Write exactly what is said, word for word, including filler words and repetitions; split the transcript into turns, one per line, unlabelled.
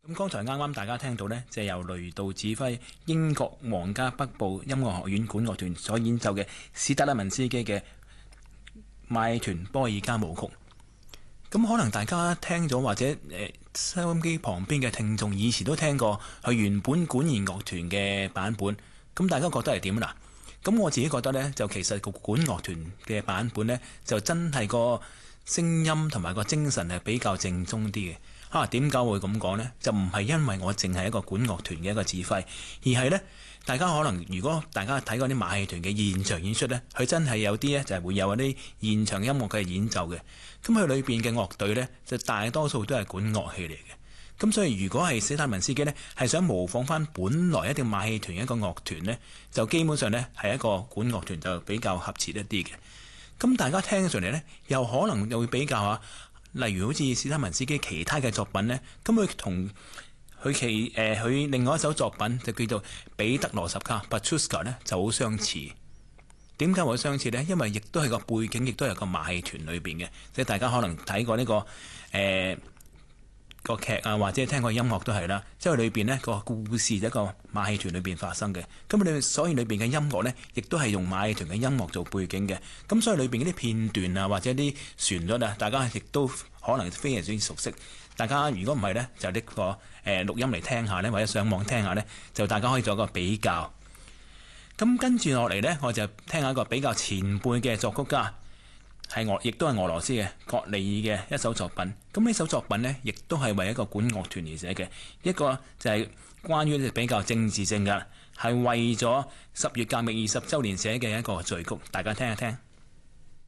咁剛才啱啱大家聽到呢，就係由雷道指揮英國皇家北部音樂學院管樂團所演奏嘅史特拉文斯基嘅馬戲團波爾加舞曲。咁可能大家聽咗或者誒、呃、收音機旁邊嘅聽眾以前都聽過佢原本管弦樂團嘅版本，咁大家覺得係點啊？咁我自己覺得呢，就其實個管樂團嘅版本呢，就真係個聲音同埋個精神係比較正宗啲嘅。嚇，點解會咁講呢？就唔係因為我淨係一個管樂團嘅一個指揮，而係呢，大家可能如果大家睇過啲馬戲團嘅現場演出呢，佢真係有啲呢，就係會有啲現場音樂嘅演奏嘅。咁佢裏邊嘅樂隊呢，就大多數都係管樂器嚟嘅。咁所以如果係史特拉文斯基呢，係想模仿翻本來一定馬戲團一個樂團呢，就基本上呢，係一個管樂團就比較合切一啲嘅。咁大家聽上嚟呢，又可能又會比較下。例如好似史特拉文斯基其他嘅作品呢，咁佢同佢其誒佢、呃、另外一首作品就叫做彼得羅什卡 Petrushka 呢就好相似。點解會相似呢？因為亦都係個背景，亦都係個馬戲團裏邊嘅，即係大家可能睇過呢、這個誒、呃、個劇啊，或者聽過音樂都係啦。即係裏邊呢個故事一個馬戲團裏邊發生嘅。咁你所以裏邊嘅音樂呢，亦都係用馬戲團嘅音樂做背景嘅。咁所以裏邊嗰啲片段啊，或者啲旋律啊，大家亦都可能非常之熟悉。大家如果唔係呢，就呢、這個誒、呃、錄音嚟聽下呢，或者上網聽下呢，就大家可以做一個比較。咁跟住落嚟呢，我就聽下一個比較前輩嘅作曲家，係俄，亦都係俄羅斯嘅格里爾嘅一首作品。咁呢首作品呢，亦都係為一個管樂團而寫嘅，一個就係關於比較政治性嘅，係為咗十月革命二十週年寫嘅一個序曲，大家聽一聽。